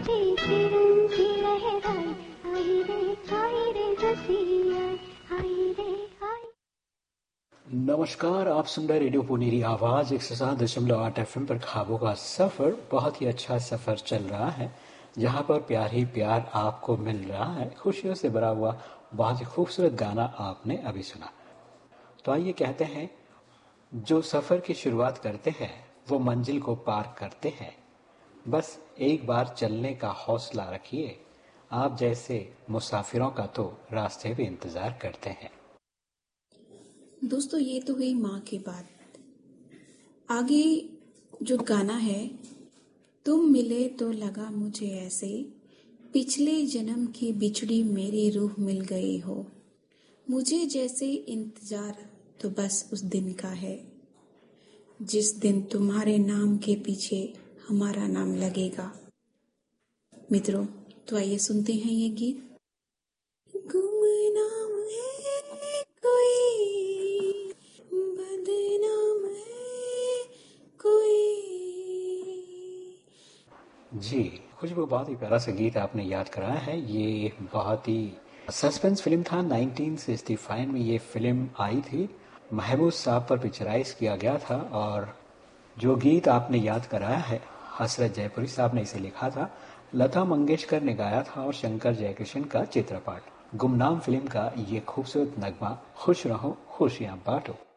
तुझे किरण सी लहराए, हाय रे हंसिया, हाय रे हाय। नमस्कार, आप सुन रहे रेडियो पुनेरी आवाज 107.8 FM पर ख्वाबों का सफर। बहुत ही अच्छा सफर चल रहा है, जहां पर प्यार ही प्यार आपको मिल रहा है। खुशियों से भरा हुआ बहुत ही खूबसूरत गाना आपने अभी सुना। तो आइए कहते हैं, जो सफर की शुरुआत करते हैं वो मंजिल को पार करते हैं। बस एक बार चलने का हौसला रखिए, आप जैसे मुसाफिरों का तो रास्ते भी इंतजार करते हैं। दोस्तों, ये तो हुई माँ की बात। आगे जो गाना है, तुम मिले तो लगा मुझे ऐसे, पिछले जन्म की बिछड़ी मेरी रूह मिल गई हो। मुझे जैसे इंतजार तो बस उस दिन का है, जिस दिन तुम्हारे नाम के पीछे हमारा नाम लगेगा। मित्रों, तो आइए सुनते हैं ये गीत। गुमनाम है कोई, बदनाम है कोई। जी, खुशबू, बहुत ही प्यारा सा गीत आपने याद कराया है। ये बहुत ही सस्पेंस फिल्म था। 1965 में ये फिल्म आई थी। महबूब साहब पर पिक्चराइज किया गया था। और जो गीत आपने याद कराया है, हसरत जयपुरी साहब ने इसे लिखा था, लता मंगेशकर ने गाया था और शंकर जयकिशन का चित्रपाट। गुमनाम फिल्म का ये खूबसूरत नगमा, खुश रहो खुशियां बांटो।